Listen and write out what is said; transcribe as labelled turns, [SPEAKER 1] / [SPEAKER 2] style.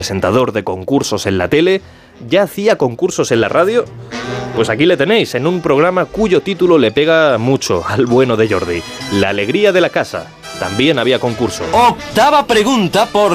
[SPEAKER 1] presentador de concursos en la tele, ya hacía concursos en la radio. Pues aquí le tenéis, en un programa cuyo título le pega mucho al bueno de Jordi, La alegría de la casa. También había concurso.
[SPEAKER 2] Octava pregunta por